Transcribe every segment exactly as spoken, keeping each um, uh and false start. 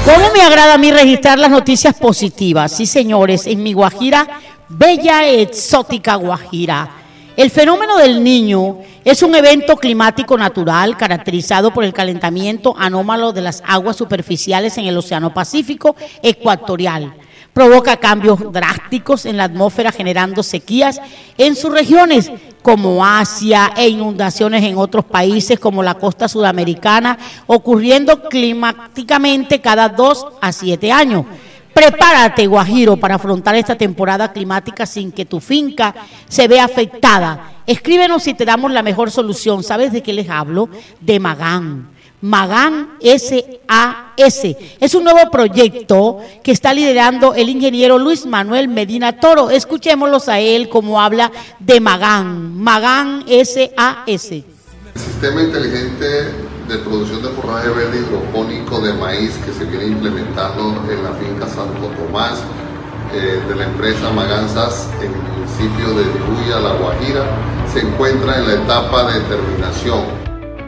¿Cómo me agrada a mí registrar las noticias positivas? Sí, señores, en mi Guajira, bella exótica Guajira. El fenómeno del Niño es un evento climático natural caracterizado por el calentamiento anómalo de las aguas superficiales en el Océano Pacífico ecuatorial. Provoca cambios drásticos en la atmósfera, generando sequías en sus regiones como Asia e inundaciones en otros países como la costa sudamericana, ocurriendo climáticamente cada dos a siete años. Prepárate, Guajiro, para afrontar esta temporada climática sin que tu finca se vea afectada. Escríbenos si te damos la mejor solución. ¿Sabes de qué les hablo? De Magán. Magán S A S. Es un nuevo proyecto que está liderando el ingeniero Luis Manuel Medina Toro. Escuchémoslos a él como habla de Magán. Magán S A S. El sistema inteligente de producción de forraje verde hidropónico de maíz que se viene implementando en la finca Santo Tomás eh, de la empresa Magán S A S en el municipio de Buya, La Guajira, se encuentra en la etapa de terminación.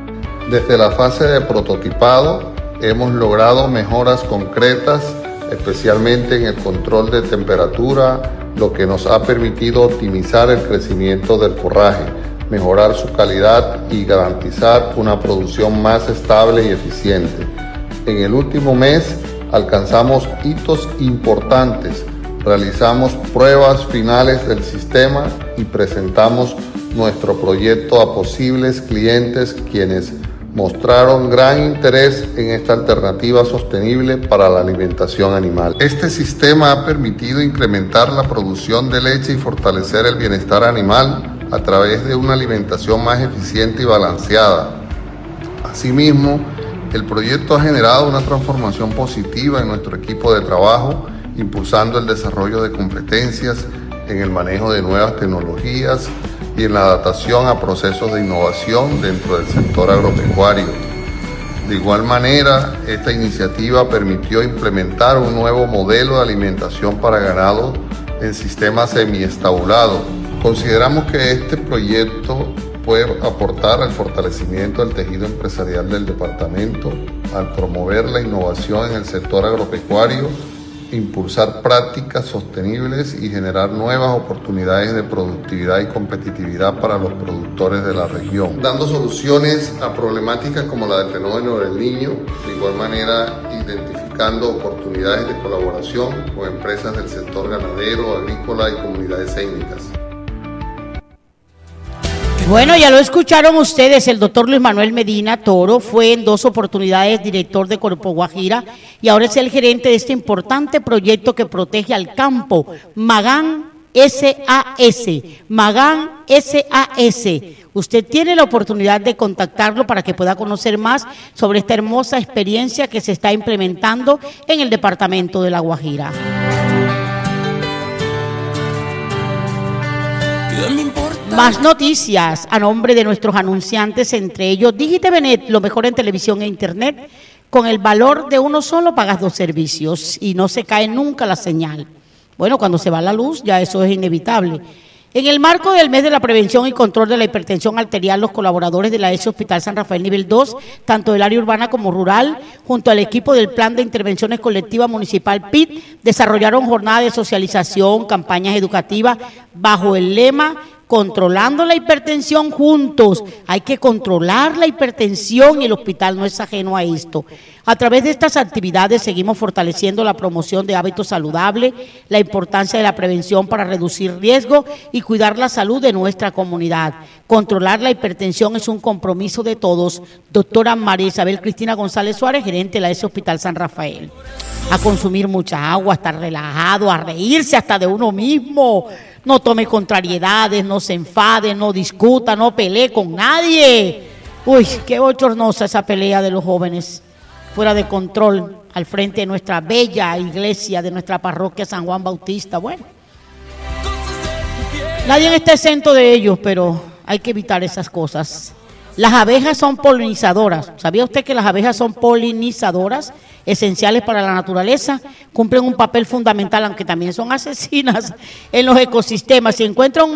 Desde la fase de prototipado hemos logrado mejoras concretas, especialmente en el control de temperatura, lo que nos ha permitido optimizar el crecimiento del forraje, mejorar su calidad y garantizar una producción más estable y eficiente. En el último mes alcanzamos hitos importantes, realizamos pruebas finales del sistema y presentamos nuestro proyecto a posibles clientes quienes mostraron gran interés en esta alternativa sostenible para la alimentación animal. Este sistema ha permitido incrementar la producción de leche y fortalecer el bienestar animal a través de una alimentación más eficiente y balanceada. Asimismo, el proyecto ha generado una transformación positiva en nuestro equipo de trabajo, impulsando el desarrollo de competencias en el manejo de nuevas tecnologías y en la adaptación a procesos de innovación dentro del sector agropecuario. De igual manera, esta iniciativa permitió implementar un nuevo modelo de alimentación para ganado en sistema semiestabulado. Consideramos que este proyecto puede aportar al fortalecimiento del tejido empresarial del departamento, al promover la innovación en el sector agropecuario, impulsar prácticas sostenibles y generar nuevas oportunidades de productividad y competitividad para los productores de la región, dando soluciones a problemáticas como la del fenómeno del Niño, de igual manera identificando oportunidades de colaboración con empresas del sector ganadero, agrícola y comunidades étnicas. Bueno, ya lo escucharon ustedes, el doctor Luis Manuel Medina Toro fue en dos oportunidades director de Corpo Guajira y ahora es el gerente de este importante proyecto que protege al campo, Magán S A S, Magán S A S. Usted tiene la oportunidad de contactarlo para que pueda conocer más sobre esta hermosa experiencia que se está implementando en el departamento de La Guajira. Más noticias a nombre de nuestros anunciantes, entre ellos Digitevenet, lo mejor en televisión e internet. Con el valor de uno solo pagas dos servicios y no se cae nunca la señal. Bueno, cuando se va la luz ya eso es inevitable. En el marco del mes de la prevención y control de la hipertensión arterial, los colaboradores de la E S E Hospital San Rafael Nivel dos, tanto del área urbana como rural, junto al equipo del Plan de Intervenciones Colectivas Municipal P I T, desarrollaron jornadas de socialización, campañas educativas bajo el lema Controlando la hipertensión juntos. Hay que controlar la hipertensión y el hospital no es ajeno a esto. A través de estas actividades seguimos fortaleciendo la promoción de hábitos saludables, la importancia de la prevención para reducir riesgo y cuidar la salud de nuestra comunidad. Controlar la hipertensión es un compromiso de todos. Doctora María Isabel Cristina González Suárez, gerente de la E S E Hospital San Rafael. A consumir mucha agua, a estar relajado, a reírse hasta de uno mismo. No tome contrariedades, no se enfade, no discuta, no pelee con nadie. Uy, qué bochornosa esa pelea de los jóvenes, fuera de control, al frente de nuestra bella iglesia, de nuestra parroquia San Juan Bautista. Bueno, nadie está exento de ellos, pero hay que evitar esas cosas. Las abejas son polinizadoras. ¿Sabía usted que las abejas son polinizadoras, esenciales para la naturaleza? Cumplen un papel fundamental, aunque también son asesinas en los ecosistemas. Si encuentra un